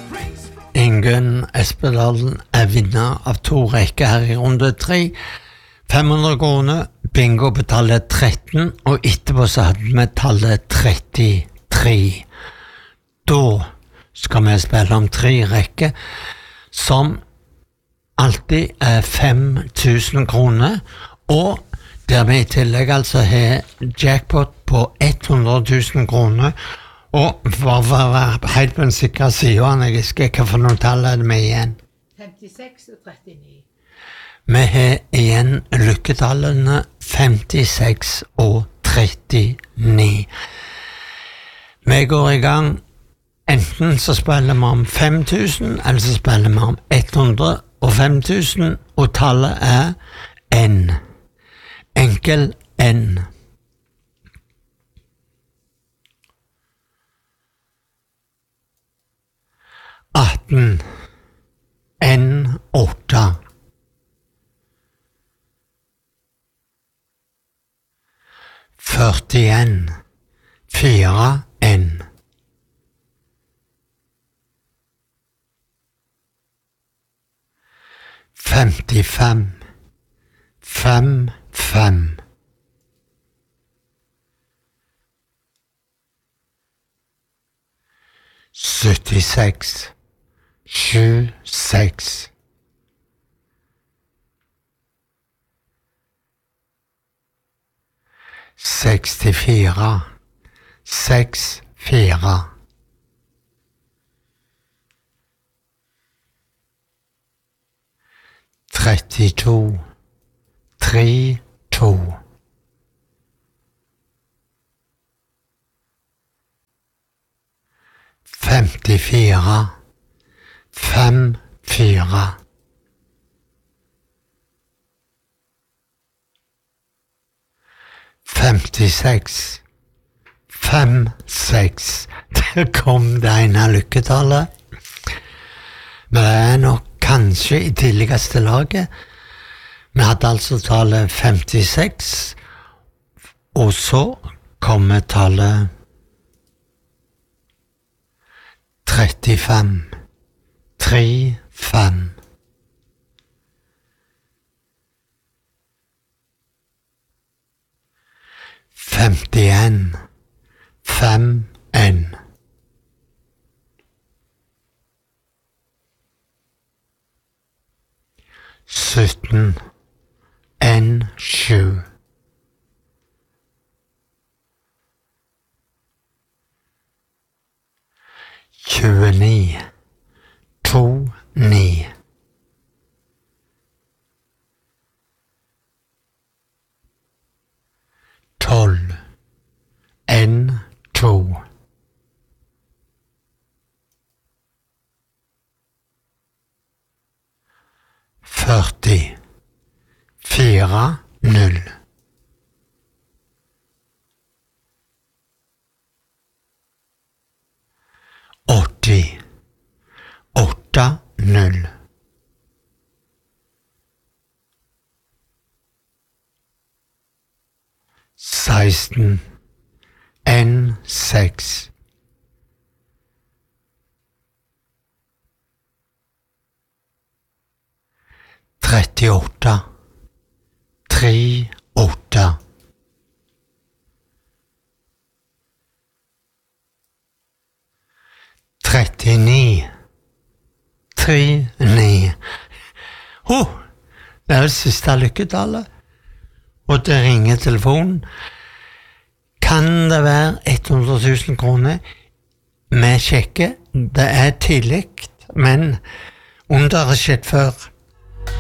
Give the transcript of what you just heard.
Ingunn Espedalen vinner av 2 rekker her i runde 3. 500 kroner, bingo på tallet 13, og etterpå så hadde vi tallet 33. Da skal vi spille om 3 rekker, som alltid 5.000 kroner, og der vi i tillegg altså har jackpot på 100.000 kroner, og for å være helt på den sikre siden, jeg husker hva for noen tall det med igjen. 56 og 39. Vi har igjen lykketallene 56 og 39. Vi går i gang. Enten så spiller vi om 5.000, eller så spiller vi om 105.000, og tallet N. Enkel N. 18. N8. 41. 4N. 55. 5. 76. 7-6. 64. 6-4. 32. 3-2. 54. 5-4. 56. 5-6. Der kom det ene lykketallet. Men det nok kanskje i tidligste laget. Vi hadde altså tallet 56, og så kommer tallet 35. 3-5. 51. 5-1. 17. N7. 29. 2-9. 12. N2. 40. 4-0. 80. 8-0. 16. N6. 38. 3-8. 39. 3-9. Det det siste lykketallet, og det ringer telefonen. Kan det være 100.000 kroner? Vi sjekker. Det tidlig, men under har skjedd før.